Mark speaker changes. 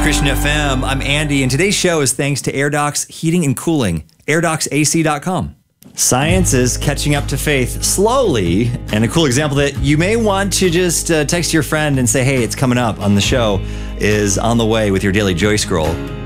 Speaker 1: Christian FM. I'm Andy, and today's show is thanks to AirDocs Heating and Cooling, airdocsac.com. Science is catching up to faith slowly, and a cool example that you may want to just text your friend and say, hey, it's coming up on the show, is On the Way with your daily Joy Scroll.